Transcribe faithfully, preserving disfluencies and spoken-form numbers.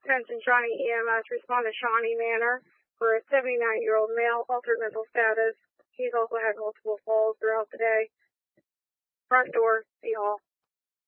Attention Shawnee E M S, respond to Shawnee Manor for a seventy-nine-year-old male, altered mental status. He's also had multiple falls throughout the day. Front door, C Hall.